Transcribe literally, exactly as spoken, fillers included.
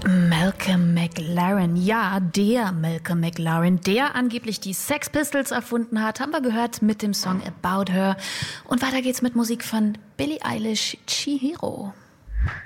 Malcolm McLaren, ja, der Malcolm McLaren, der angeblich die Sex Pistols erfunden hat, haben wir gehört mit dem Song About Her. Und weiter geht's mit Musik von Billie Eilish, Chihiro.